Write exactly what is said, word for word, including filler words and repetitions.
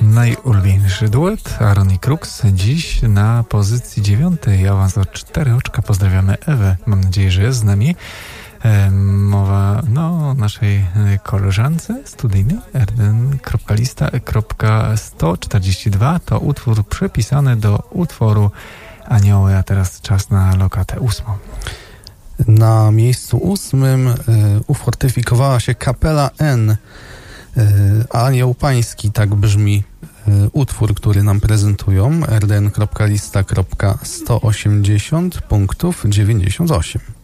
najulubieńszy duet, Aaron i Crux, dziś na pozycji dziewiątej. Awans o cztery oczka. Pozdrawiamy Ewę. Mam nadzieję, że jest z nami. E, mowa no, o naszej koleżance studyjnej erden kropka lista kropka sto czterdzieści dwa. To utwór przypisany do utworu Anioły, a teraz czas na lokatę ósmą. Na miejscu ósmym y, ufortyfikowała się Kapela N. Y, Anioł Pański, tak brzmi y, utwór, który nam prezentują. erden kropka lista kropka sto osiemdziesiąt punktów dziewięćdziesiąt osiem.